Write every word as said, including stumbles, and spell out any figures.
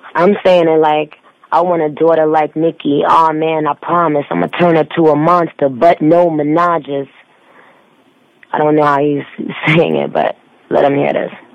I'm saying it like, I want a daughter like Nikki. Aw, oh, man, I promise I'm going to turn her to a monster, but no menages. I don't know how he's saying it, but let him hear this.